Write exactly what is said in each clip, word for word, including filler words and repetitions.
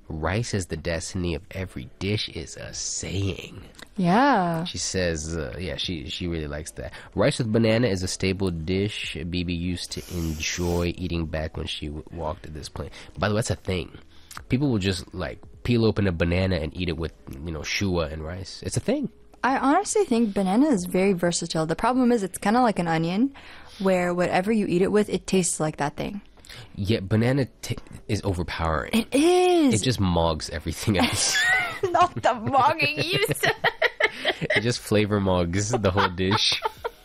rice is the destiny of every dish is a saying. Yeah. She says, uh, yeah, she she really likes that. Rice with banana is a staple dish Bibi used to enjoy eating back when she w- walked to this plane. By the way, that's a thing. People will just like peel open a banana and eat it with, you know, shua and rice. It's a thing. I honestly think banana is very versatile. The problem is it's kind of like an onion, where whatever you eat it with, it tastes like that thing. Yeah, banana t- is overpowering. It is. It just mogs everything else. Not the mogging you said. It just flavor mogs the whole dish.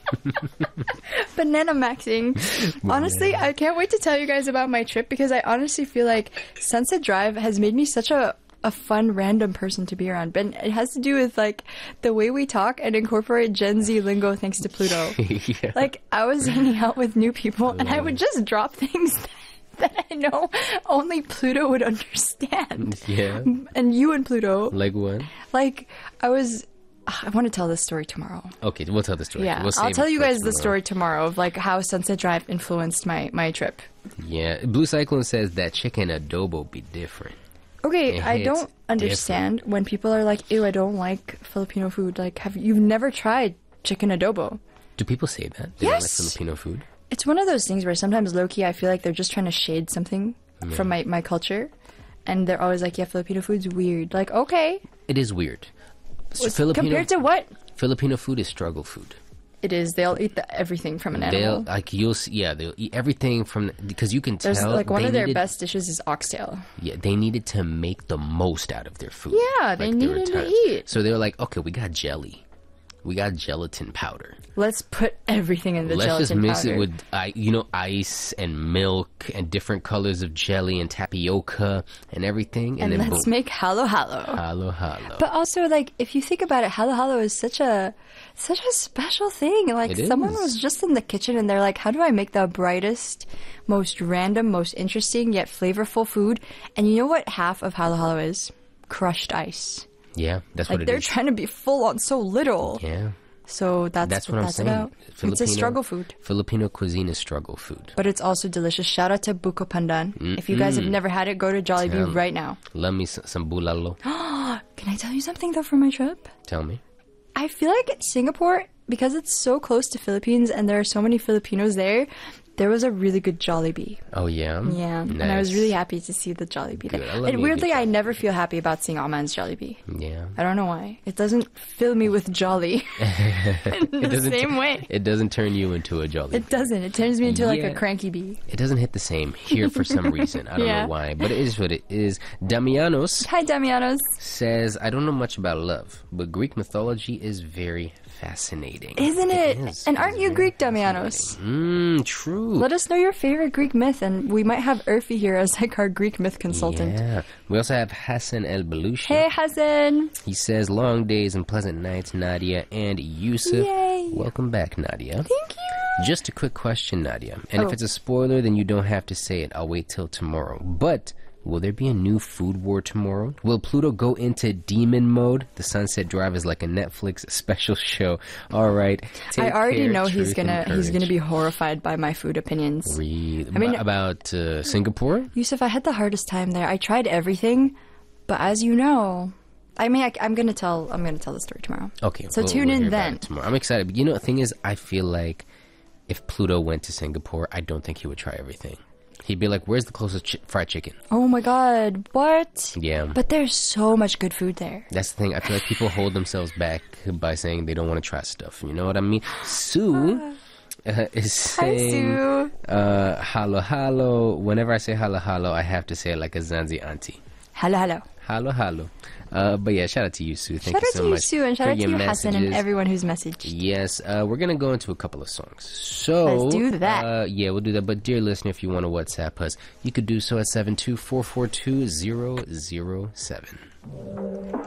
Banana maxing. Honestly, I can't wait to tell you guys about my trip because I honestly feel like Sunset Drive has made me such a a fun random person to be around. But it has to do with like the way we talk and incorporate Gen Z lingo thanks to Pluto. Yeah. Like I was hanging out with new people and I would just drop things that, that I know only Pluto would understand. Yeah. And you and Pluto. Like what? Like I was I want to tell this story tomorrow. Okay, we'll tell the story. Yeah, We'll I'll save tell it you for guys the tomorrow. story tomorrow of like how Sunset Drive influenced my, my trip. Yeah. Blue Cyclone says that chicken adobo be different. Okay, It I hits don't understand when people are like, ew, I don't like Filipino food. Like, have you've never tried chicken adobo? Do people say that? They Yes. don't like Filipino food? It's one of those things where sometimes low-key I feel like they're just trying to shade something from my, my culture. And they're always like, yeah, Filipino food's weird. Like, okay. It is weird. So Was- Filipino, compared to what? Filipino food is struggle food. It is. They'll eat the, everything from an They'll animal. like you'll see, yeah, they'll eat everything from because you can There's tell like one they of their needed, best dishes is oxtail. Yeah, they needed to make the most out of their food. Yeah, they were needed to tired. eat. So they were like, okay, we got jelly, we got gelatin powder. Let's put everything in the Let's gelatin just mix powder. it with, I, you know, ice and milk and different colors of jelly and tapioca and everything, and, and then let's boom, make halo halo. halo halo. But also, like, if you think about it, halo halo is such a such a special thing. Like, It someone is. was just in the kitchen and they're like, "How do I make the brightest, most random, most interesting yet flavorful food?" And you know what half of halo halo is? Crushed ice. Yeah, that's Like what it they're is. trying to be full on so little. Yeah, So that's, that's what, what I'm that's saying. about. It's a struggle food. Filipino cuisine is struggle food. But it's also delicious. Shout out to Buko Pandan. If you guys have never had it, go to Jollibee Tell- right now. Love me some, some bulalo. Can I tell you something though from my trip? Tell me. I feel like Singapore, because it's so close to Philippines and there are so many Filipinos there, there was a really good Jollibee. Oh yeah. Yeah, and I was really happy to see the Jollibee there. Good. I love And me a weirdly, good I never feel happy about seeing Alman's Jollibee. Yeah. I don't know why. It doesn't fill me with jolly in the doesn't same t- way. It doesn't turn you into a jolly. It doesn't. It turns me into like a Yeah. cranky bee. It doesn't hit the same here for some reason. I don't Yeah. know why, but it is what it is. Damianos Hi, Damianos. says, I don't know much about love, but Greek mythology is very fascinating. Isn't it? is. And It aren't is you very Greek, Damianos? Mmm, true. Let us know your favorite Greek myth, and we might have Urfi here as like our Greek myth consultant. Yeah. We also have Hassan El Balushi. Hey, Hassan. He says, long days and pleasant nights, Nadia and Yusuf. Yay. Welcome back, Nadia. Thank you. Just a quick question, Nadia. And Oh. if it's a spoiler, then you don't have to say it. I'll wait till tomorrow. But will there be a new food war tomorrow? Will Pluto go into demon mode? The Sunset Drive is like a Netflix special show. All right. I Take already care, know he's truth, gonna and he's gonna courage. be horrified by my food opinions. Read I mean- about uh, Singapore. Yusuf, I had the hardest time there. I tried everything, but as you know, I mean, I, I'm gonna tell I'm gonna tell the story tomorrow. Okay. So we'll- tune we'll in hear about then. it tomorrow. I'm excited. But you know, the thing is, I feel like if Pluto went to Singapore, I don't think he would try everything. He'd be like, "Where's the closest chi- fried chicken?" Oh my god, what? Yeah. But there's so much good food there. That's the thing. I feel like people hold themselves back by saying they don't want to try stuff. You know what I mean? Sue uh, is Hi, saying, Sue. uh, "Halo, halo." Whenever I say "halo, halo," I have to say it like a Zanzi auntie. Hello, hello. Halo, halo. Uh, but yeah, shout out to you, Sue. Thank Shout you out so to you, much Sue, and shout for out to your you, Hassan, and messages. everyone who's messaged. Yes, uh, we're gonna go into a couple of songs. So Let's do that. Uh, yeah, we'll do that. But dear listener, if you want to WhatsApp us, you could do so at seven two four four two zero zero seven.